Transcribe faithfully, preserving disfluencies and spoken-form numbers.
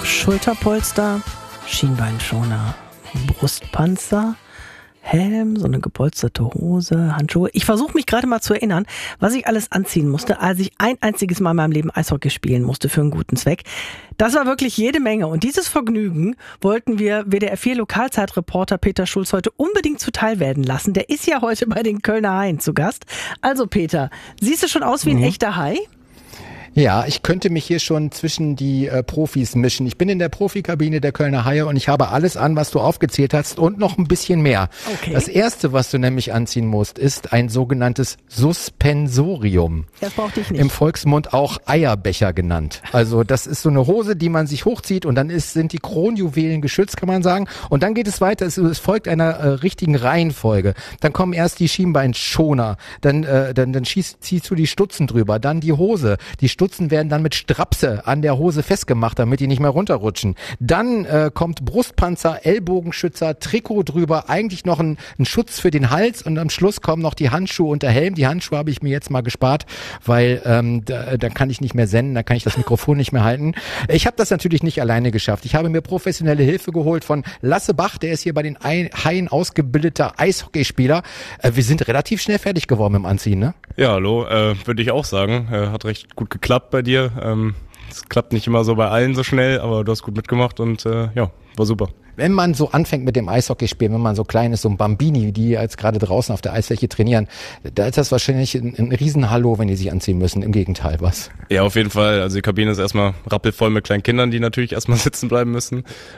Schulterpolster, Schienbeinschoner, Brustpanzer, Helm, so eine gepolsterte Hose, Handschuhe. Ich versuche mich gerade mal zu erinnern, was ich alles anziehen musste, als ich ein einziges Mal in meinem Leben Eishockey spielen musste für einen guten Zweck. Das war wirklich jede Menge. Und dieses Vergnügen wollten wir W D R vier Lokalzeitreporter Peter Schulz heute unbedingt zuteil werden lassen. Der ist ja heute bei den Kölner Haien zu Gast. Also Peter, siehst du schon aus wie ein mhm. echter Hai? Ja, ich könnte mich hier schon zwischen die äh, Profis mischen. Ich bin in der Profikabine der Kölner Haie und ich habe alles an, was du aufgezählt hast und noch ein bisschen mehr. Okay. Das erste, was du nämlich anziehen musst, ist ein sogenanntes Suspensorium. Das brauchte ich nicht. Im Volksmund auch Eierbecher genannt. Also das ist so eine Hose, die man sich hochzieht und dann ist, sind die Kronjuwelen geschützt, kann man sagen. Und dann geht es weiter. Es, es folgt einer äh, richtigen Reihenfolge. Dann kommen erst die Schienbeinschoner, dann, äh, dann, dann schießt, ziehst du die Stutzen drüber, dann die Hose, die Stutzen werden dann mit Strapse an der Hose festgemacht, damit die nicht mehr runterrutschen. Dann äh, kommt Brustpanzer, Ellbogenschützer, Trikot drüber, eigentlich noch ein, ein Schutz für den Hals und am Schluss kommen noch die Handschuhe und der Helm. Die Handschuhe habe ich mir jetzt mal gespart, weil ähm, da, da kann ich nicht mehr senden, da kann ich das Mikrofon nicht mehr halten. Ich habe das natürlich nicht alleine geschafft. Ich habe mir professionelle Hilfe geholt von Lasse Bach, der ist hier bei den Haien ausgebildeter Eishockeyspieler. Äh, wir sind relativ schnell fertig geworden im Anziehen, ne? Ja, hallo, äh, würde ich auch sagen. Äh, hat recht gut geklappt bei dir. Ähm, es klappt nicht immer so bei allen so schnell, aber du hast gut mitgemacht und äh, ja, war super. Wenn man so anfängt mit dem Eishockeyspielen, wenn man so klein ist, so ein Bambini, die jetzt gerade draußen auf der Eisfläche trainieren, da ist das wahrscheinlich ein, ein Riesenhallo, wenn die sich anziehen müssen. Im Gegenteil, was? Ja, auf jeden Fall. Also die Kabine ist erstmal rappelvoll mit kleinen Kindern, die natürlich erstmal sitzen bleiben müssen.